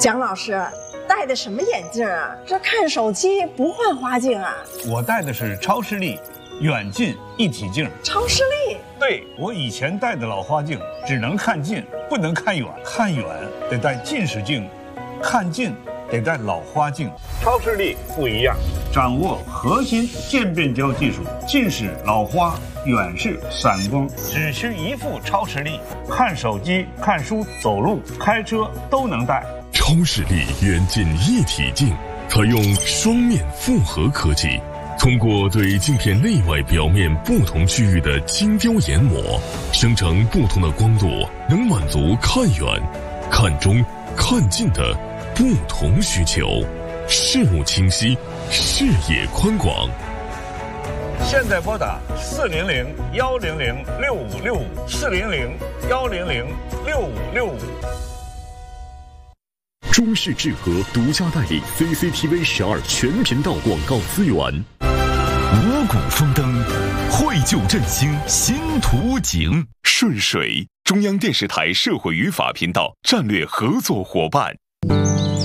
蒋老师戴的什么眼镜啊？这看手机不换花镜啊？ 我戴的是超视力远近一体镜。 超视力？ 对，我以前戴的老花镜只能看近，不能看远，看远得戴近视镜，看近得戴老花镜。超视力不一样，掌握核心渐变焦技术，近视、老花、远视、散光，只需一副超视力，看手机、看书、走路、开车都能戴。 超视力远近一体镜采用双面复合科技，通过对镜片内外表面不同区域的精雕研磨，生成不同的光度，能满足看远、看中、看近的不同需求，视物清晰，视野宽广。 现在拨打400-100-6565，400-100-6565。 中视智和独家代理 CCTV 12全频道广告资源。 五谷丰登，绘就振兴新图景。 顺水，中央电视台社会与法频道战略合作伙伴。